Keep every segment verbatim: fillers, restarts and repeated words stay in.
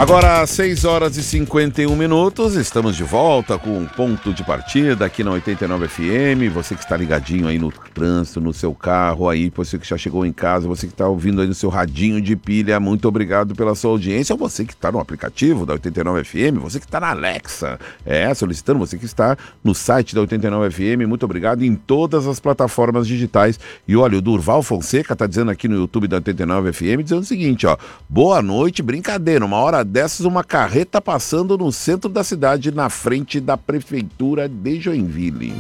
Agora, seis horas e cinquenta e um minutos, estamos de volta com um ponto de partida aqui na oitenta e nove F M. Você que está ligadinho aí no trânsito, no seu carro aí, você que já chegou em casa, você que está ouvindo aí no seu radinho de pilha, muito obrigado pela sua audiência. Ou você que está no aplicativo da oitenta e nove F M, você que está na Alexa, é, solicitando, você que está no site da oitenta e nove F M, muito obrigado em todas as plataformas digitais. E olha, o Durval Fonseca está dizendo aqui no YouTube da oitenta e nove F M, dizendo o seguinte, ó, boa noite, brincadeira, uma hora dessas uma carreta passando no centro da cidade, na frente da prefeitura de Joinville.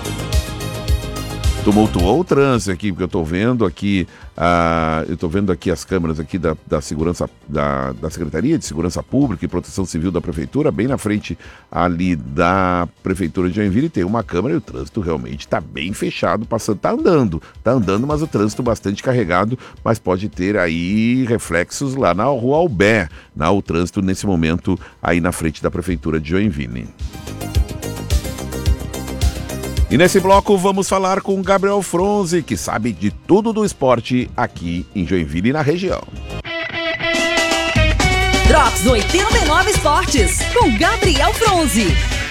Tumultuou o trânsito aqui, porque eu tô vendo aqui, ah, eu tô vendo aqui as câmeras aqui da, da segurança, da, da Secretaria de Segurança Pública e Proteção Civil da Prefeitura, bem na frente ali da Prefeitura de Joinville, tem uma câmera e o trânsito realmente tá bem fechado, passando, tá andando, tá andando, mas o trânsito bastante carregado, mas pode ter aí reflexos lá na Rua Albé, né, o trânsito nesse momento aí na frente da Prefeitura de Joinville. E nesse bloco vamos falar com Gabriel Fronzi, que sabe de tudo do esporte aqui em Joinville e na região. Drops oitenta e nove Esportes, com Gabriel Fronzi.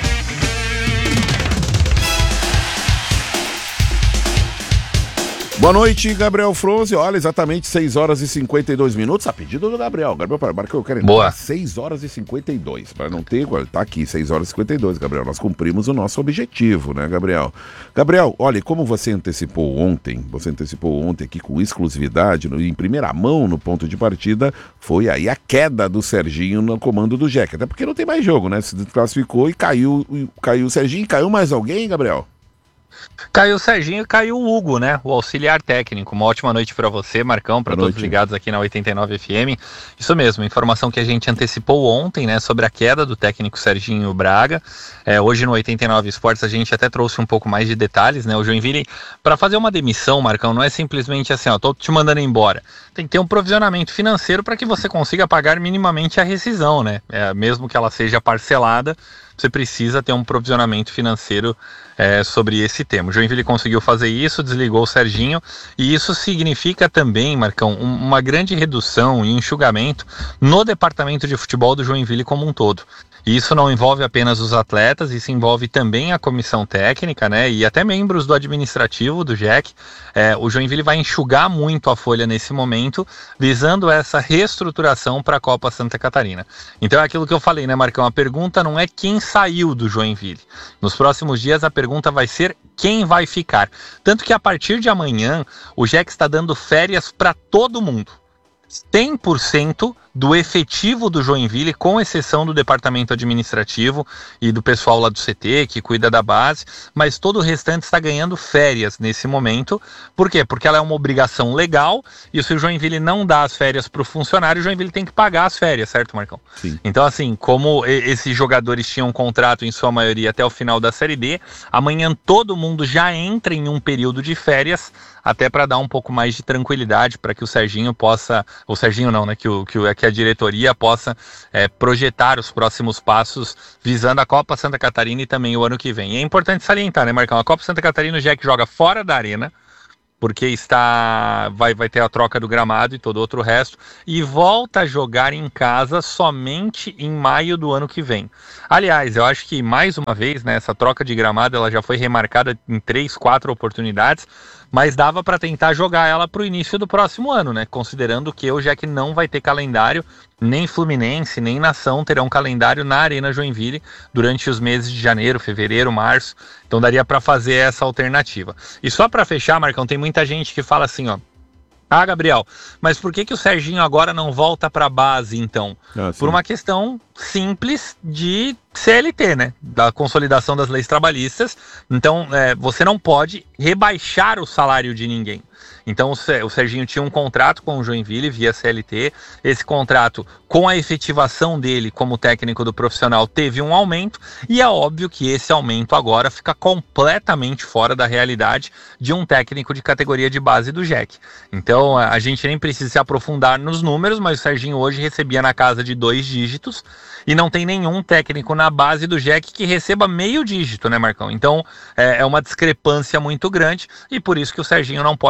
Boa noite, Gabriel Fronzi. Olha, exatamente seis horas e cinquenta e dois minutos. A pedido do Gabriel. Gabriel, para que eu quero entrar. Boa. seis horas e cinquenta e dois. Para não ter, tá aqui, seis horas e cinquenta e dois, Gabriel. Nós cumprimos o nosso objetivo, né, Gabriel? Gabriel, olha, como você antecipou ontem, você antecipou ontem aqui com exclusividade, no, em primeira mão no ponto de partida, foi aí a queda do Serginho no comando do Jack. Até porque não tem mais jogo, né? Se classificou e caiu, caiu o Serginho. Caiu mais alguém, Gabriel? Caiu o Serginho e caiu o Hugo, né? O auxiliar técnico. Uma ótima noite para você, Marcão, para todos ligados aqui na oitenta e nove F M. Isso mesmo, informação que a gente antecipou ontem, né? Sobre a queda do técnico Serginho Braga. É, hoje no oitenta e nove Esportes a gente até trouxe um pouco mais de detalhes, né? O Joinville, para fazer uma demissão, Marcão, não é simplesmente assim, ó, tô te mandando embora. Tem que ter um provisionamento financeiro para que você consiga pagar minimamente a rescisão, né? É, mesmo que ela seja parcelada, você precisa ter um provisionamento financeiro é, sobre esse tema. O Joinville conseguiu fazer isso, desligou o Serginho, e isso significa também, Marcão, um, uma grande redução e enxugamento no departamento de futebol do Joinville como um todo. E isso não envolve apenas os atletas, isso envolve também a comissão técnica, né, e até membros do administrativo do Jack. É, o Joinville vai enxugar muito a folha nesse momento, visando essa reestruturação para a Copa Santa Catarina. Então é aquilo que eu falei, né, Marcão? A pergunta não é quem saiu do Joinville. Nos próximos dias a pergunta vai ser quem vai ficar. Tanto que a partir de amanhã o Jack está dando férias para todo mundo. cem por cento do efetivo do Joinville, com exceção do departamento administrativo e do pessoal lá do C T, que cuida da base, mas todo o restante está ganhando férias nesse momento. Por quê? Porque ela é uma obrigação legal, e se o Joinville não dá as férias para o funcionário, o Joinville tem que pagar as férias, certo, Marcão? Sim. Então, assim, como esses jogadores tinham um contrato, em sua maioria, até o final da Série D, amanhã todo mundo já entra em um período de férias, até para dar um pouco mais de tranquilidade, para que o Serginho possa, o Serginho não, né, que, o, que, o, que a diretoria possa é, projetar os próximos passos visando a Copa Santa Catarina e também o ano que vem. E é importante salientar, né, Marcão, a Copa Santa Catarina o Jack joga fora da arena, porque está vai, vai ter a troca do gramado e todo outro resto, e volta a jogar em casa somente em maio do ano que vem. Aliás, eu acho que mais uma vez, né, essa troca de gramado ela já foi remarcada em três, quatro oportunidades, mas dava para tentar jogar ela para o início do próximo ano, né? Considerando que o Jack não vai ter calendário, nem Fluminense, nem Nação terão calendário na Arena Joinville durante os meses de janeiro, fevereiro, março. Então daria para fazer essa alternativa. E só para fechar, Marcão, tem muita gente que fala assim, ó, ah, Gabriel, mas por que que o Serginho agora não volta para a base, então? Ah, por uma questão simples de C L T, né? Da consolidação das leis trabalhistas. Então, é, você não pode rebaixar o salário de ninguém. Então o Serginho tinha um contrato com o Joinville via C L T, esse contrato com a efetivação dele como técnico do profissional teve um aumento, e é óbvio que esse aumento agora fica completamente fora da realidade de um técnico de categoria de base do Jack. Então a gente nem precisa se aprofundar nos números, mas o Serginho hoje recebia na casa de dois dígitos, e não tem nenhum técnico na base do Jack que receba meio dígito, né, Marcão? Então é, é uma discrepância muito grande, e por isso que o Serginho não pode assumir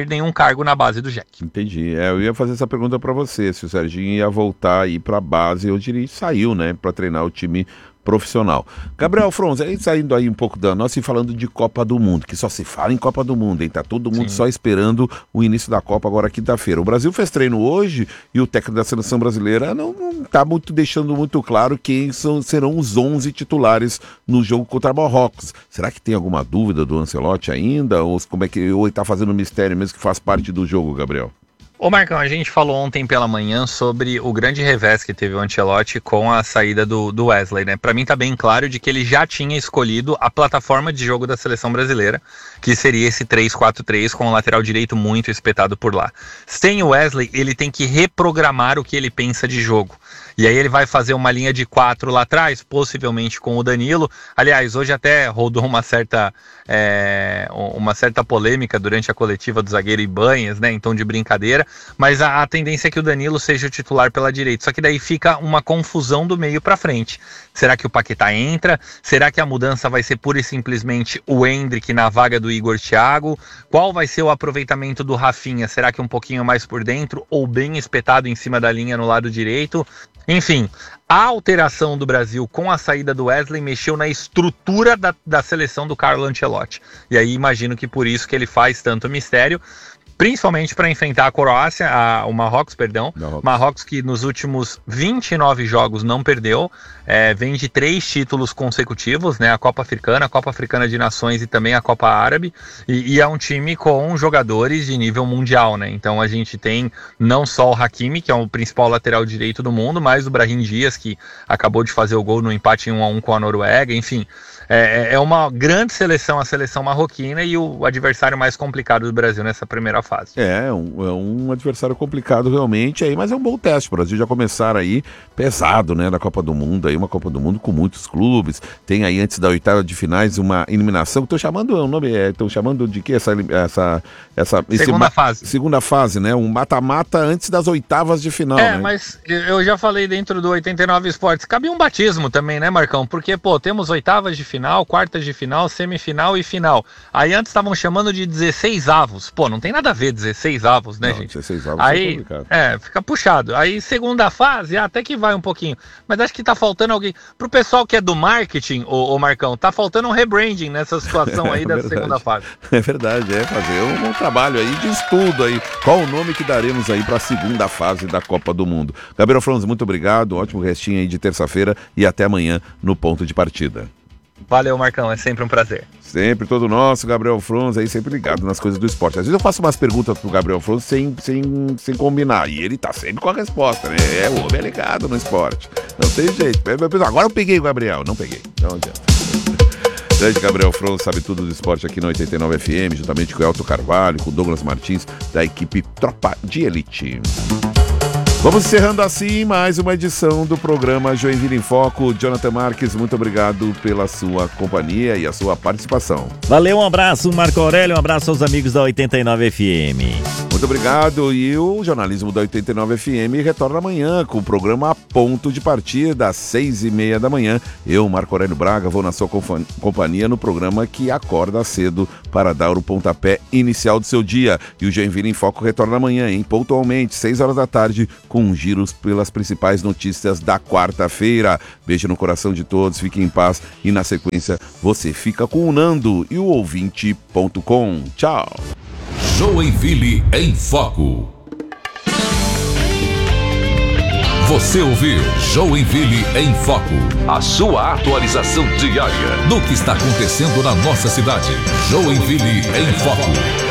assumir nenhum cargo na base do Jack. Entendi. É, eu ia fazer essa pergunta para você, se o Serginho ia voltar aí para a base, eu diria que saiu, né, para treinar o time profissional. Gabriel Fronz, aí saindo aí um pouco da nossa e falando de Copa do Mundo, que só se fala em Copa do Mundo, hein? Tá todo mundo Sim. só esperando o início da Copa agora quinta-feira. O Brasil fez treino hoje e o técnico da seleção brasileira não, não tá muito, deixando muito claro quem são, serão os onze titulares no jogo contra Marrocos. Será que tem alguma dúvida do Ancelotti ainda? Ou como é que ou ele tá fazendo mistério mesmo que faz parte do jogo, Gabriel? Ô Marcão, a gente falou ontem pela manhã sobre o grande revés que teve o Ancelotti com a saída do, do Wesley, né? Pra mim tá bem claro de que ele já tinha escolhido a plataforma de jogo da seleção brasileira, que seria esse três quatro três com o lateral direito muito espetado por lá. Sem o Wesley, ele tem que reprogramar o que ele pensa de jogo. E aí ele vai fazer uma linha de quatro lá atrás, possivelmente com o Danilo. Aliás, hoje até rodou uma certa, é, uma certa polêmica durante a coletiva do zagueiro Ibanhas, né, em tom de brincadeira, mas a, a tendência é que o Danilo seja o titular pela direita. Só que daí fica uma confusão do meio para frente. Será que o Paquetá entra? Será que a mudança vai ser pura e simplesmente o Endrick na vaga do Igor Thiago? Qual vai ser o aproveitamento do Rafinha? Será que um pouquinho mais por dentro ou bem espetado em cima da linha no lado direito? Enfim, a alteração do Brasil com a saída do Wesley mexeu na estrutura da, da seleção do Carlo Ancelotti. E aí imagino que por isso que ele faz tanto mistério, principalmente para enfrentar a Croácia, a, o Marrocos, perdão. Marrocos. Marrocos que nos últimos vinte e nove jogos não perdeu, é, vem de três títulos consecutivos, né? A Copa Africana, a Copa Africana de Nações e também a Copa Árabe, e, e é um time com jogadores de nível mundial, né? Então a gente tem não só o Hakimi, que é o principal lateral direito do mundo, mas o Brahim Dias, que acabou de fazer o gol no empate em um a um com a Noruega, enfim. É, é uma grande seleção, a seleção marroquina, e o adversário mais complicado do Brasil nessa primeira fase. É, um, é um adversário complicado realmente, aí, mas é um bom teste. O Brasil já começar aí pesado, né, na Copa do Mundo, aí uma Copa do Mundo com muitos clubes. Tem aí antes da oitava de finais uma eliminação. Estou chamando o nome, estão é, chamando de que essa essa essa segunda esse, fase. Segunda fase, né? Um mata-mata antes das oitavas de final. É, né? Mas eu já falei dentro do oitenta e nove Esportes, cabe um batismo também, né, Marcão? Porque pô, temos oitavas de final. Final, quartas de final, semifinal e final. Aí antes estavam chamando de dezesseis avos. Pô, não tem nada a ver dezesseis avos, né, não, gente? dezesseis avos aí, é complicado. É, fica puxado. Aí segunda fase, até que vai um pouquinho. Mas acho que tá faltando alguém. Pro pessoal que é do marketing, ô, ô Marcão, tá faltando um rebranding nessa situação aí é da verdade. Segunda fase. É verdade, é fazer um, um trabalho aí de estudo aí. Qual o nome que daremos aí pra segunda fase da Copa do Mundo? Gabriel Fronz, muito obrigado. Ótimo restinho aí de terça-feira e até amanhã no Ponto de Partida. Valeu, Marcão, é sempre um prazer. Sempre todo nosso, Gabriel Fronz aí sempre ligado nas coisas do esporte. Às vezes eu faço umas perguntas pro Gabriel Fronz sem, sem, sem combinar, e ele tá sempre com a resposta, né? É, o homem é ligado no esporte. Não tem jeito. Agora eu peguei o Gabriel, não peguei. Não adianta. Grande Gabriel Fronz sabe tudo do esporte aqui no oitenta e nove F M, juntamente com o Elton Carvalho, com o Douglas Martins, da equipe Tropa de Elite. Vamos encerrando assim mais uma edição do programa Joinville em Foco. Jonathan Marques, muito obrigado pela sua companhia e a sua participação. Valeu, um abraço, Marco Aurélio, um abraço aos amigos da oitenta e nove F M. Muito obrigado, e o jornalismo da oitenta e nove F M retorna amanhã com o programa A Ponto de Partida, às seis e meia da manhã. Eu, Marco Aurélio Braga, vou na sua companhia no programa que acorda cedo para dar o pontapé inicial do seu dia. E o Joinville em Foco retorna amanhã, hein? Pontualmente, seis horas da tarde, com giros pelas principais notícias da quarta-feira. Beijo no coração de todos, fiquem em paz e na sequência você fica com o Nando e o ouvinte ponto com. Tchau. Joinville em Foco. Você ouviu Joinville em Foco, a sua atualização diária do que está acontecendo na nossa cidade. Joinville em Foco.